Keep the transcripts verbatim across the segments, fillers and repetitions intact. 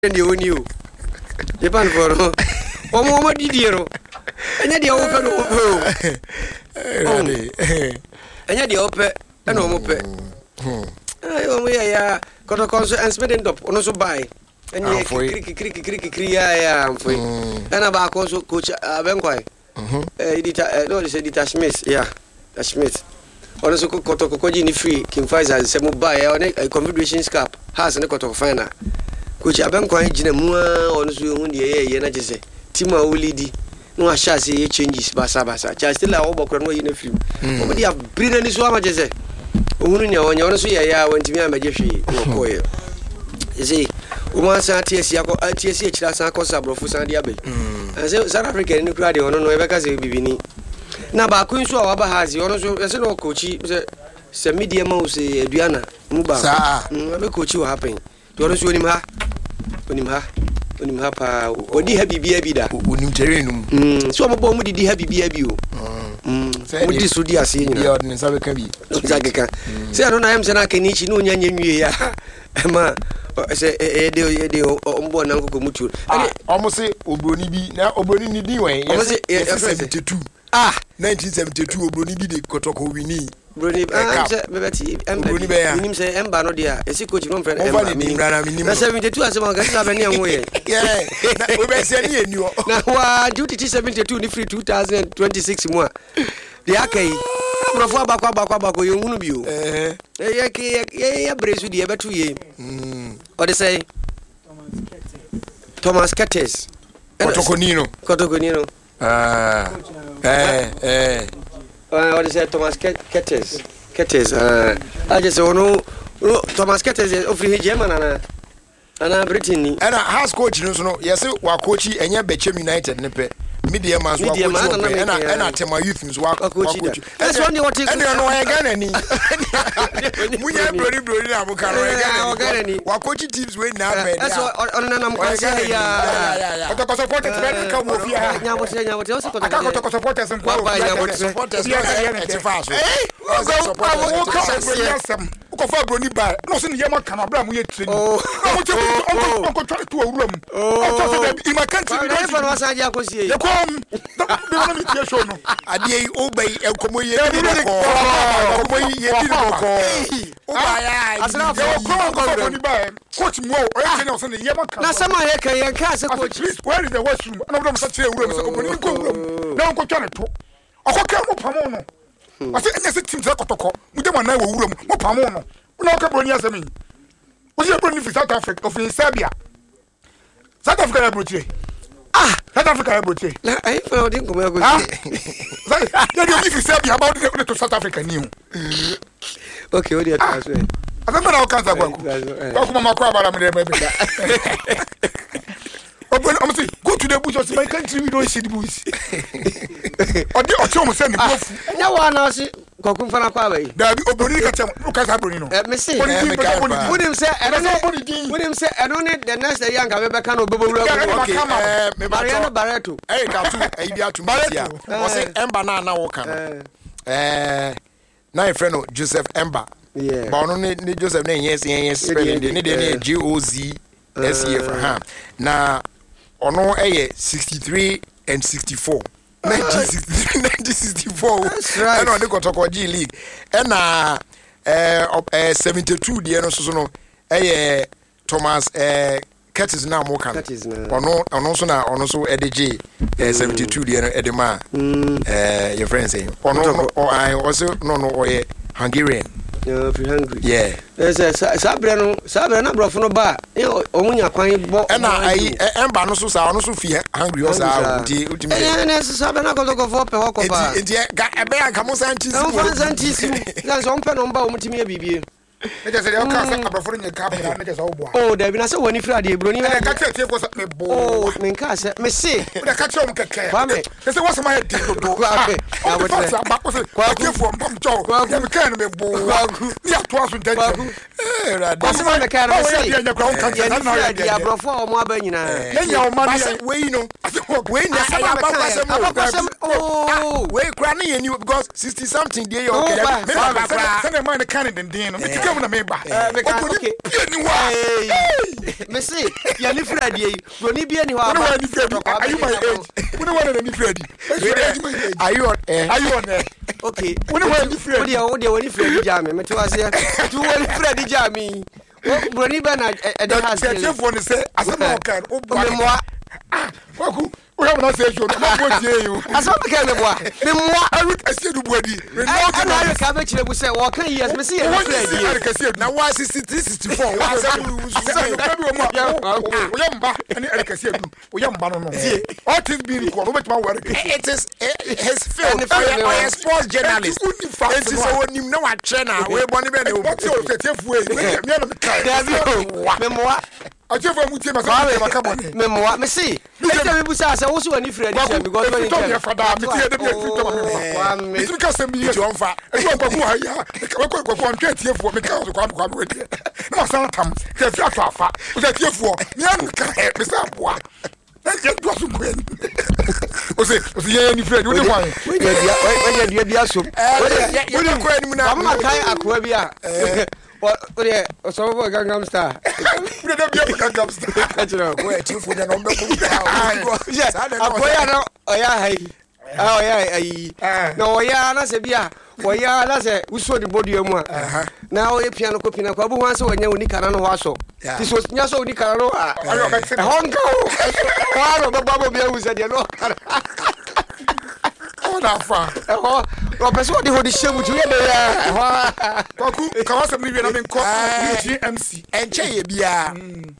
ndi oni o Japan for o mo mo didiero enya dia wo pe no wo pe o enya dia wo pe e no mo pe ai o mo ya ya koto konso ensmeden dop ono so bai enya kriki kriki kriki kriki ya ya amfoi ana ba konso coach abenkwai eh edita no dey say edita Smith yeah Smith ono so koto kokoji ni free King Faisal se mo bai e confederations cup has ne koto final coach abenkwan gina mu ono so hu de ye ye na gese team a wolidi no a sha say changes basa basa cha still a wo bokro no yi na film o be dia brina ni so ama gese ohunu nya wonya ono so ye ya wantimi amaje hwe no koye isi o ma sa tsi akọ tsi e kira san akọ sabrofo san dia be say South Africa ni kura de ono no e be ka say bibini na ba ko nso a wa ba hazi ono so e say no coach say se media ma o say aduana mu ba sa be coach what happen to ono so onim ha onim ha onim ha pa odi ha bibia bi da onim terrenum mm so mo bo mu didi ha bibia bi o mm mo di so di ase nyina ya odin sabe kan bi zageka se ano na yam se na kanichi no nya nya nwie ya ma se e de e de ombo na nkoko mutu omo se obroni bi na obroni ni din wen yes seventy-two ah nineteen seventy-two obroni bi de kotoko wini broni ah se bebeti obroni be ya minim se emba no dia esi coach no friend emba minim na seventy-two asema ga sa be ne enwo ye yeah na we be se ni eni o na wa duty seventy-two ni free two thousand twenty-six mu a de akai brofo abakwa abakwa abakwa ye hunu bi o eh ye ke ye ye bresu de betu ye mm o de say Thomas Curtis Kotokonino Kotokonino ah eh eh o de say Thomas Curtis Curtis ah I just ono Thomas Curtis of free German ana ana Britain ni ana house coach no so no yes wa coach enya Bechem United ne pe media man so coach ana ana tema youth so wa coach that's one what and no wa Ghana ni munya brori brori na mo kan wa Ghana ni wa coach teams we na be that's on na nam kan say ya kotoko supporters be ka mo fia nya mo say nya mo say kotoko supporters ko wa supporters e fa so supporters ko fa broni ba no so ne yema kan abra mo ye training no mo che ko try to awura mu o to so that in my country we don't for was aja ko sie ye kom no me tie show no ade o bai enkomo ye di ko enkomo ye di ko o ba ya asra for ko broni ba coach mo o ye training so ne yema kan na sama ye kan ye kan se coach where is the washroom no do mo say tire awura mu so broni ko awura mu na ko try to okoka mo pamo no ase enya se team se kotoko mu de mana wo awura mu mo pamo no na ka broni asemi o se broni fi South Africa of Serbia South Africa ya brotie ah South Africa ya brotie la ai fa odin ko me ko ah ya dey fi Serbia about the to South Africa ni o okay o dey at so afema na o kan sa gwa ko ko kuma makwa abara me dey be da open I'm say go to the bush of my country we don't see the bush odi o chomo say ni profu nya wa na si kokun fana kwa bai da bi oboni ka tem o ka sa broni no eh me say wonim say eno ne wonim say eno ne the next day yanka be be kan obebo wura okay eh me Mariano Barreto eh ka tu eh bi atu Barreto o say emba na na wo kan eh na e friend Joseph Emba yeah ba ono ne Joseph ne yes yes spelling ne de ne G O Z S E for ham na ono eye sixty-three and sixty-four nineteen sixty-three nineteen sixty-four and on the Kotoko G League and na eh seventy-two de no so no eye Thomas eh Curtis na mo kan ono ono so na ono so edg eh seventy-two de no edema eh your friend say ono I also no no oye Hungarian yeah free hungry yeah yes sabre no sabre na brofo no ba omunya kwan bo e na ai emba no so sa ono so fi hungry o sa uti uti me eh na sabre na kotoko fo pe hoko ba enti ga ebe aka mo santi si mo santi si na so mpe no mba omutimi abibie e je se o ka sa abrofo ne ka bra ne je so bo oh da bi na se woni frade ebroni e ka tie ko sa me bo oh men ka se me se e ka tie o keke kwa me e se wo sa ma di do do kwa me na wo se ba ko se kwa ke fo mbam jo ya me kan me bo ni ato aso ntenche eh rada kwa se me kan me se ya nya kwa on kan na na ya brofo o mo aba nyina ya nya o ma ni we no we na say abakwa abakwa oh we kra na yeni because sixty something dey okay me ba send man kan den den no me tika mu na me ba okay ni wa me say ya ni Fred yi broni bia ni ho aba ni Fred are you my age we no want ni Fred are you on are you on okay we no want ni Fred we dey we dey we ni Fred jam me to ase tu we ni Fred jam me broni ba na e dey has chef for ni say asema o kan o bo me moa ah waku we have not say show no go tie you asema me kan me moa me moa aru ase du boadi we no can na ka be chire bu say wo kan yes me say ya Fred na wa sixty-three sixty-four wa say say ka bi o mo o ya mba ani arekase adu o ya mba no no all things being called o betuma worry it is his film or a sports journalist it is so nim na wa tre na we boni be na o what you say tefu e me na me kai me moa ajefa mu tie masa me maka boni me moa me see me tell me bu say say wo so ani Fred jam because when you tell me fada me tie de be fit to me me ka se mi John fa e ko ko ha ya we ko ko ko ntwe tiefu me ka so kwa kwa we die na san tam ke fi afa afa o se tiefu me an ka me sa boa na je do so gwen o se o se ye ni Fred o de wan we dia we dia dia dia so we de ko ani na ma kai akwa bi a what the so we Gangnam Star we de bia Gangnam Star achiro we tiefu de no me ko yes akwa ya no oya hai ah oya ai no oya na se bia oya na se uso di body mu a na oya piano ko pina ko abu wan se wonya oni kana no ho aso ti so nya so oni kana no a honka wa ro baba bo bia usa de no ona fa ho ro person odi ho di shemu ti we de ya ho kwaku ka wa sem ni we na me nko G M C enche ye bia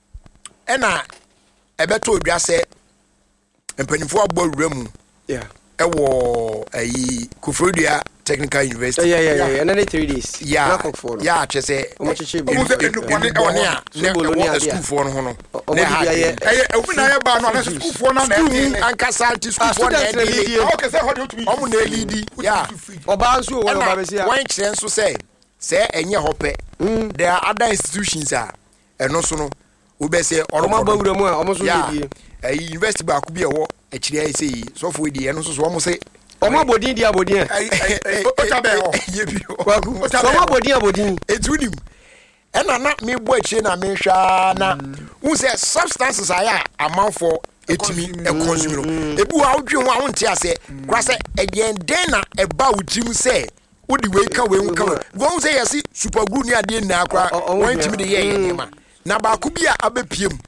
e na ebeto odwa se empanifo abowura mu yeah ewo ayi Kufrodua Technical University yeah yeah yeah and then three days yeah yeah chese omo cheche bi one one a ne school for no ho no na ha eh obi na ya ba no na school for no na ankasa ti school for na e okay say how do you omo na lead yeah oba nso wo ba be sia wan kire nso say say enye hope there are other institutions a eno so no wo be say omo bawura mu a omo so dey eh university ba ku bi e wo akiri ai say so for di eno so so omo say omo bodin di abodin o ta be ho ye bi kwaku so omo bodin abodin etunim ena na me bo akiri na me hwa na wo say substances aya amount for etimi e consume no ebu a wodwe ho a wonte ase kwa say egen den na e ba wotrim say wodi we ka we nka go say yes super glue ni ade na akwa won timi de ye ye ma na ba ku bi a abepiem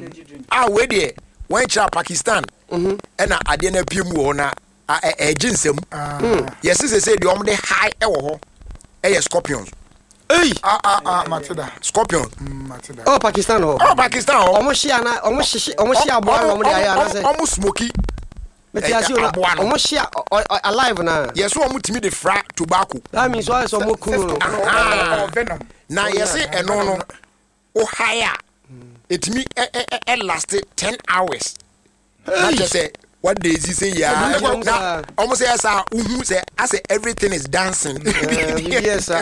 ah we de won kira Pakistan ena ade na piem wo na e ginsem yes say say de om de high e wo ho e ye scorpions hey ah ah ah matida scorpion matida oh Pakistan ho oh Pakistan ho omo shia na omo shishi omo shia abo na omo de aya na say omo smoky metiasi ona omo shia alive na yes omo timi de fra tobacco that means why so omo kunu venom na yes eno no o higher etimi e last ten hours na just say what days you say yeah na almost say say uhu say I say everything is dancing yes sir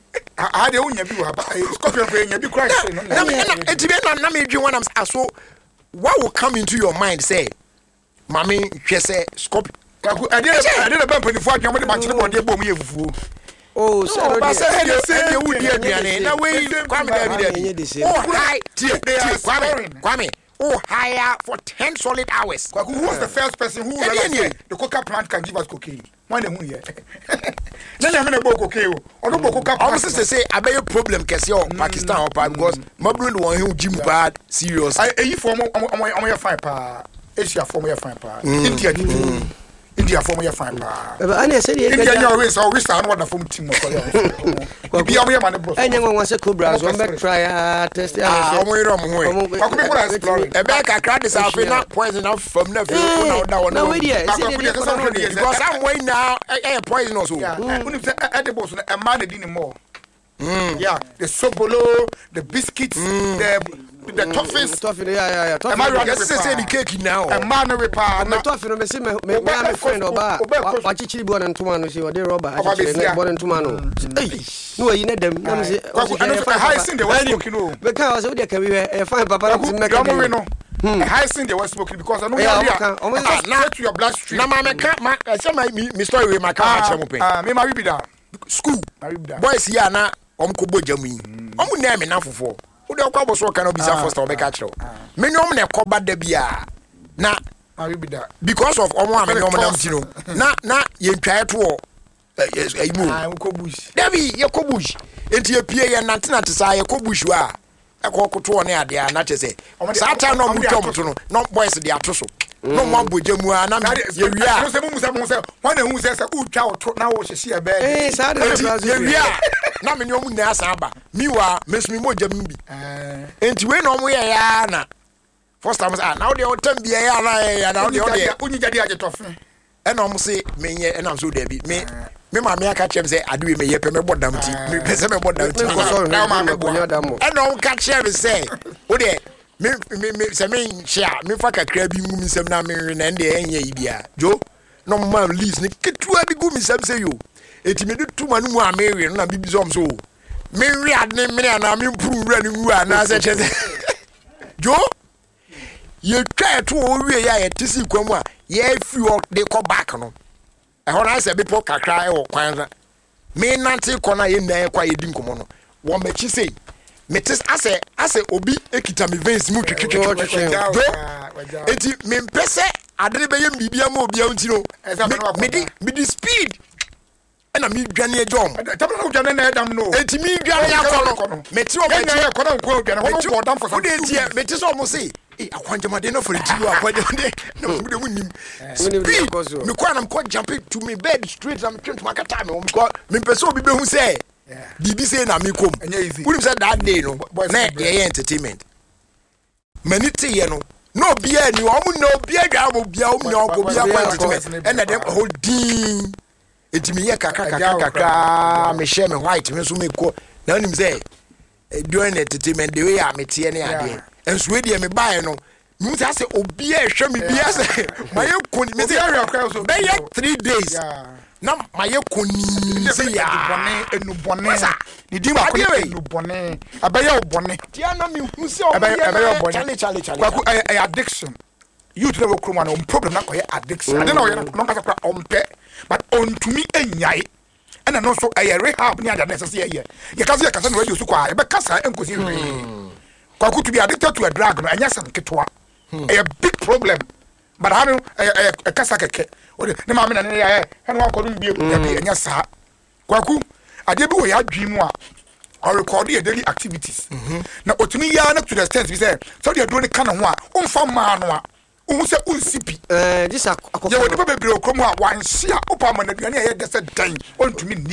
ah dey unya bi wa ba scorpion ko nya bi crash no na etimi na na me dwen am so what will come into your mind say mami hwe say scorpion kaku ade ade na ba panifo atwa mo de ma kire bode bom ye fufuo oh so no ba say dey say we dey aduane na we kwame David oh hi tie kwame kwame oh higher for ten solid hours. Kwaku, who was the first person who realized the coca plant can give us cocaine? Why the moon here? Then I'm going to cocaine. Or no coca plant. Honestly, say I bet your problem kasi o Pakistan or pa because mabru the one who gym bad serious. I you form on your fine pa. Asia form your fine pa. India India form your fine pa. But I said India your race or we start what the form team ko ya. Bi am your man bro. Anya wan say cobra so make try test ah omo iro mo ho. Kwaku people are exploring. E be kakra this afi na poison na from na fi na da one. Na we there. Because I'm way now e poison also. Uni say edibles na e man dey in more. Yeah, the sobolo, the biscuits, the the toffees. Toffee, yeah, yeah, yeah. Toffee. Am I Yes, say the cake now. A man repair. Me toffee no me see me me my friend oba. Wa chichiri bo na ntuma no see o dey rubber. Chichiri na bo na ntuma no. Hey, no yi na dem. Na me say. I high sin the was smoking no. Me kan o say o dey ka wi e fine papa na me ka. Gamu we no. hyacinth they were smoking because I know yeah, now to your bloodstream. Na ma me ka ma say my me story we ma ka ma chemo pen. Ah, me ma bi da. School. Boys here na om ko bojamu yi. Om na me na fofo. Wo de kwa boso ka na obi sa first o be ka kire. Me nyom na ekoba da bia. Na because of omo ame nyom na mtino. Na na ye ntwae to ayimu. Ah, ko bush. Dabi ye ko bush. Enti ye pie ye nante nante sa ye ko bush wa. Eko koto ne ade a na chese. Sa ta no mu twom to no. No boys de ato so. No mo bojamu a na ye wia. No se mu se mu se. Won na hu se se u twa to na wo hyehye e be. Eh, sa de ye wia. Na me nyom na asa aba. Miwa mesumi mo jam bi. Eh. Enti we no mo ye ya na. First time ah now they all turn be ya na ya na they all dey. Unyi jadi agetofe. E no mo se me ye e na so da bi. Me me ma me aka chem say ade we me ye pe me bodam ti. Me pe say me bodam ti. Na ma me bonya da mo. E no ka chem say o de me me me say me share me fa kakra bi mu mi sem na me re na nde enye yi bia. Jo no ma release ne ketua bi gu mi sem say yo. Eti me de tuma no mu a me re na bibi som so. Me re ade me na me improve re ni wu ana say che Jo ye try to owie ya ye tisi kwamu a ye fi o de ko back no e ho na se be po kakra e wo kwan na me nante ko na ye nan kwa ye di nkomo no wo mechi sei metis ase ase obi ekita me veins mu twetwetwe do eti me mpese adere be ye bibia ma obi a nti no me di me di speed e na me dwane ejom tabla no dwane na edam no eti me dwane akọ no meti o meti e ko na nko dwane ho mo dam for some eti meti so mo sei eh akwanjamade no for the tiwa akwanjamade no mu de munim speed me kwa na mko jump to me bed straight am twem to makata me mko me pese obi be hu say bibi say na me kom unim say that day no na ye entertainment mani te ye no no bia ni o mu no bia dwa mo bia o mu no ko bia kwa entertainment and dem hold din etimi ye kaka kaka kaka me share me white me so me ko na unim say during entertainment the way I met here ne ade enso we dey me buy no mu say say obi a hwe me bia say maye koni me say be ye three days na maye koni say ya bone enu bone ni di ma ko enu bone abaye obone tia na me hu say obi abaye chale chale chale kwaku addiction you to the kroma no problem na ko addiction ade na o ye no kasa kwa ompe but on to me enyai and no so a rehab near the necessary year. You can see a cousin radio so quiet, but Cassa and Cosi. Kwaku to be addicted to a drug, and yes, and Ketua. A big problem. But I don't a Cassaka or the Mamma and one couldn't be and yes, sir. Kwaku, I did we had dream one or record your daily activities. Now, to me, you are not to the extent we said, so you're doing the kind of one, on from man. Unse unsipi eh this akoko ye wodi be be okromu a wan hia opama na duane ye gese dan ontumi ni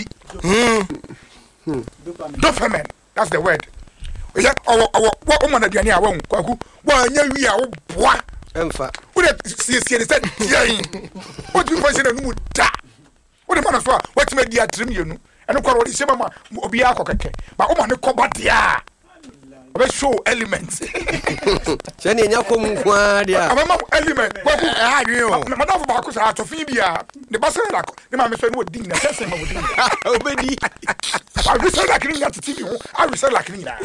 hmm dopamine that's the word ye owo owo wo mo na duane a won kwaku wo anya wi a wo boa emfa wo de sie sie de said yen wo du fa se na nu da wo de mana so a watime di atrim yenu eno kwaro de se mama obi akokeke ba wo ma ne koba dia obe show elements sene nya kom kwa dia amama element kwaku ah dwen na madam ba ko sa atofi bia ne ba se la ko ne ma me so ne odin na sese ma odin obedi I we say like ni at T V ho I we say like ni na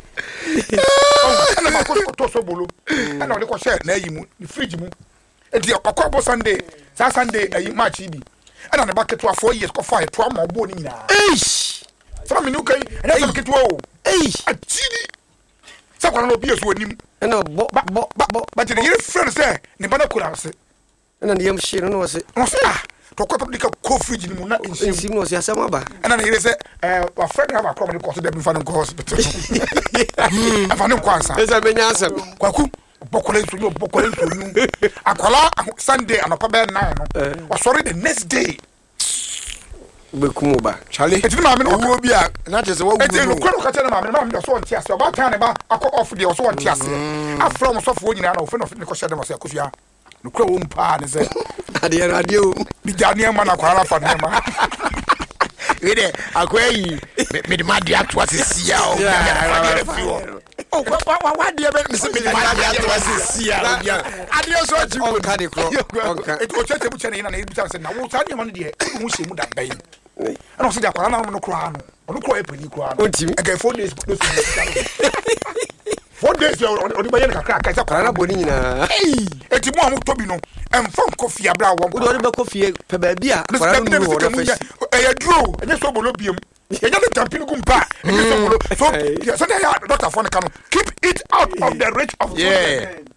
ana ma ko to so bolo ana o le ko share na yi mu ni fridge mu e di okoko Sunday sa Sunday ayi match bi ana ne ba keto four years ko five to am obo ni na eish from me nukai ana ba keto o eish atini sa kwa no bi eso anim ena bo bo bo but the year friend say ne ba na kura se ena ne yam shire no se no se ah to ko public ko fridge ni mu na ensim ensim no se asama ba ana ne yere se eh wa friend have a problem ko so dem fa no ko hospital afa no ko ansa esa benya asem kwaku bokole nso yo bokole nso nu akola Sunday anopa be nine no o sorry the next day be kumu ba chale eti ma me no wo bi a na chese wo eti no kwero ka chene ma me ma me so onti ase ba tan ne ba akọ off dey so onti ase afro mo so fo nyina na ofo no ne ko shede mo se akofia no kwero wo mpa ne se ade radio bi jane ma na kwara fa ne ma wede akwayi me de ma dia to asisia o oh wa wa dia be me se me de ma dia to asisia ade so achi on ka de kro on ka eti o chete bu chene na e bi tan se na wo sa nyama ne de mu hye mu da bai ana so dia kwara na no kro ano ono kro e pani kro ano Otimi. aga four days no so four days odi baye kakra ka kwara na boni nyina ei eti mo amu tobi no emfa nkofie abra wo wo do be kofie pe ba bia kwara no wo do fa e ya duro enye so bolo biem enye le tampini gumpa enye so bolo so so ya doctor for no keep it out of the reach of yeah